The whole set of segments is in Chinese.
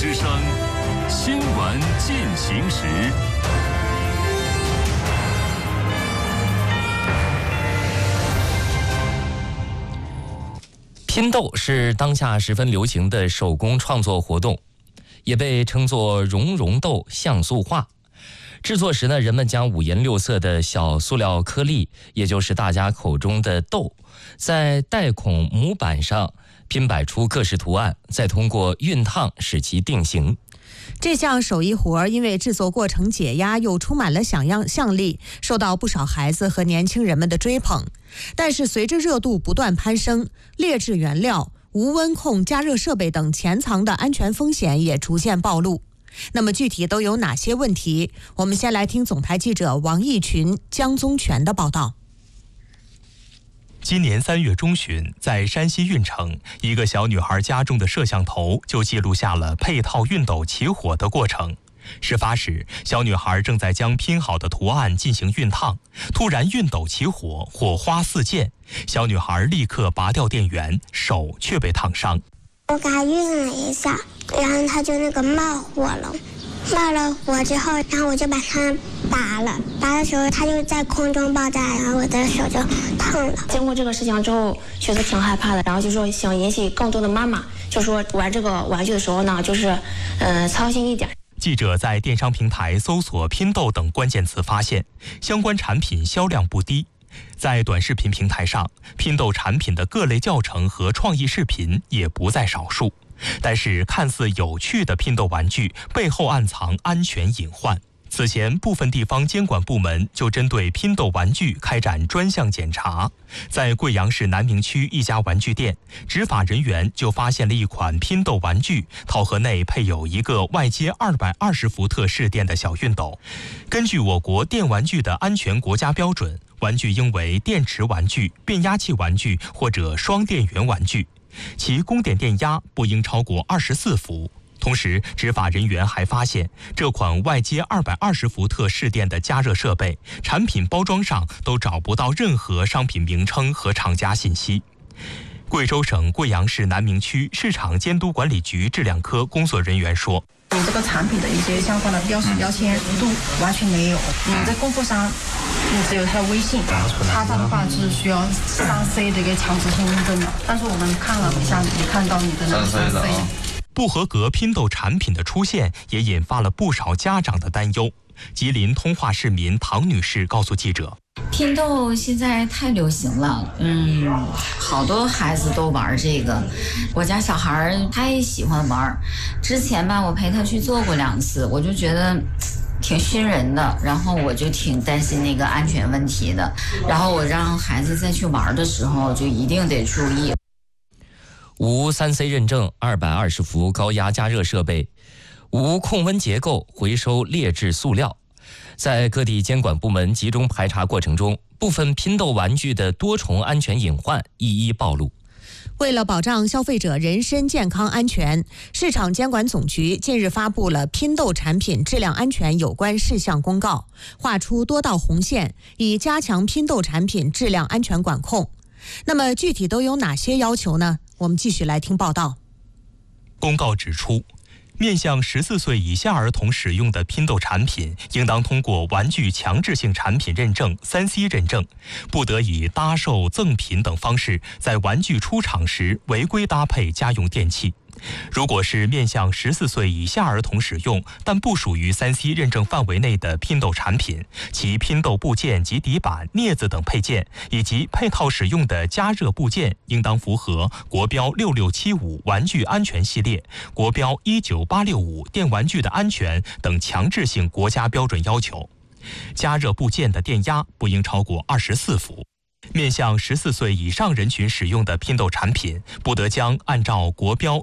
之声，新闻进行时。拼豆是当下十分流行的手工创作活动，也被称作熔融豆像素画。制作时呢，人们将五颜六色的小塑料颗粒，也就是大家口中的豆，在带孔模板上拼摆出各式图案，再通过熨烫使其定型。 这项手艺活因为制作过程解压又充满了想象力，受到不少孩子和年轻人们的追捧。但是随着热度不断攀升，劣质原料、无温控加热设备等潜藏的安全风险也逐渐暴露。那么具体都有哪些问题？我们先来听总台记者王义群、江宗全的报道。 今年3月中旬，在山西运城，一个小女孩家中的摄像头就记录下了配套熨斗起火的过程。事发时，小女孩正在将拼好的图案进行熨烫，突然熨斗起火，火花四溅，小女孩立刻拔掉电源，手却被烫伤。 我给它熨了一下，然后它就冒火了。冒了火之后，然后我就把它拔了，拔的时候它就在空中爆炸，然后我的手就烫了。 经过这个事情之后，确实挺害怕的，然后就说想引起更多的妈妈，就说玩这个玩具的时候呢，就是操心一点。 记者在电商平台搜索拼豆等关键词，发现相关产品销量不低。在短视频平台上，拼豆产品的各类教程和创意视频也不在少数。但是看似有趣的拼豆玩具背后暗藏安全隐患。此前部分地方监管部门就针对拼豆玩具开展专项检查。在贵阳市南明区一家玩具店，执法人员就发现了一款拼豆玩具，套盒内配有一个外接220伏特市电的小熨斗。根据我国电玩具的安全国家标准，玩具应为电池玩具、变压器玩具或者双电源玩具，其供电电压不应超过24伏。同时，执法人员还发现，这款外接220伏特市电的加热设备，产品包装上都找不到任何商品名称和厂家信息。贵州省贵阳市南明区市场监督管理局质量科工作人员说， 这个产品的一些相关的标识标签都完全没有。在供货商只有他的微信，他的话是需要3C 的一个强制性认证的，但是我们看了一下，没看到你的那个3C。 不合格拼豆产品的出现也引发了不少家长的担忧。吉林通化市民唐女士告诉记者， 拼豆现在太流行了，好多孩子都玩这个。我家小孩他也喜欢玩，之前吧我陪他去做过2次，我就觉得挺熏人的，然后我就挺担心那个安全问题的，然后我让孩子再去玩的时候就一定得注意。 无3C 认证220伏高压加热设备，无控温结构，回收劣质塑料。在各地监管部门集中排查过程中，部分拼豆玩具的多重安全隐患一一暴露。 为了保障消费者人身健康安全，市场监管总局近日发布了拼豆产品质量安全有关事项公告，划出多道红线，以加强拼豆产品质量安全管控。那么具体都有哪些要求呢？我们继续来听报道。 公告指出，面向14岁以下儿童使用的拼豆产品，应当通过玩具强制性产品认证 3C 认证，不得以搭售、赠品等方式在玩具出厂时违规搭配家用电器。如果是面向14岁以下儿童使用，但不属于3C 认证范围内的拼豆产品，其拼豆部件及底板、镊子等配件，以及配套使用的加热部件，应当符合国标6675玩具安全系列、国标19865电玩具的安全等强制性国家标准要求。加热部件的电压不应超过24伏。面向14岁以上人群使用的拼豆产品，不得将按照国标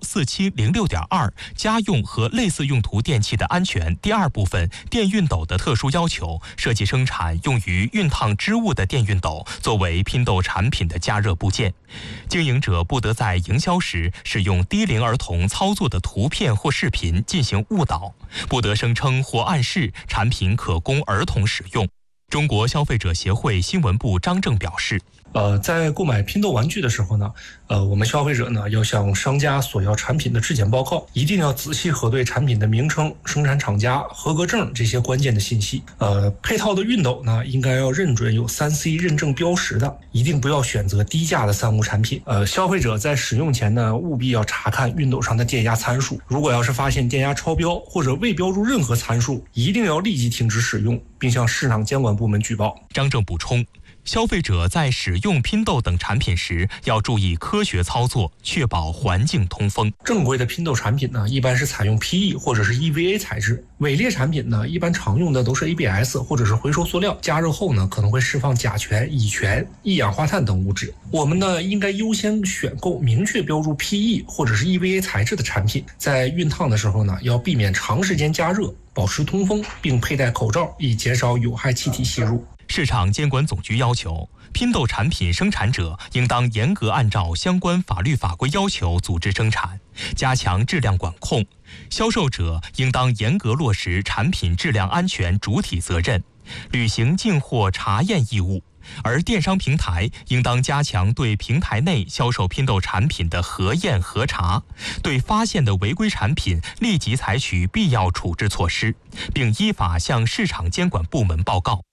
4706.2家用和类似用途电器的安全第2部分电熨斗的特殊要求，设计生产用于熨烫织物的电熨斗作为拼豆产品的加热部件。经营者不得在营销时使用低龄儿童操作的图片或视频进行误导，不得声称或暗示产品可供儿童使用。中国消费者协会新闻部张正表示， 在购买拼豆玩具的时候呢，我们消费者呢要向商家索要产品的质检报告，一定要仔细核对产品的名称、生产厂家、合格证这些关键的信息。配套的熨斗呢，应该要认准有3C 认证标识的，一定不要选择低价的三无产品。消费者在使用前呢，务必要查看熨斗上的电压参数，如果要是发现电压超标或者未标入任何参数，一定要立即停止使用，并向市场监管部门举报。 张正补充，消费者在使用拼豆等产品时，要注意科学操作，确保环境通风。 正规的拼豆产品呢，一般是采用 PE 或者是 EVA 材质；伪劣产品呢，一般常用的都是 ABS 或者是回收塑料，加热后呢，可能会释放甲醛、乙醛、一氧化碳等物质。我们呢，应该优先选购明确标注 PE 或者是 EVA 材质的产品。在熨烫的时候呢，要避免长时间加热，保持通风，并佩戴口罩，以减少有害气体吸入。 市场监管总局要求，拼豆产品生产者应当严格按照相关法律法规要求组织生产，加强质量管控；销售者应当严格落实产品质量安全主体责任，履行进货查验义务。而电商平台应当加强对平台内销售拼豆产品的核验核查，对发现的违规产品立即采取必要处置措施，并依法向市场监管部门报告。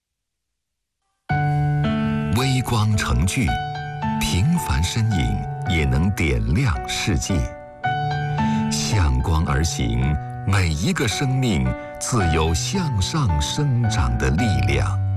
微光成炬，平凡身影也能点亮世界。向光而行，每一个生命自有向上生长的力量。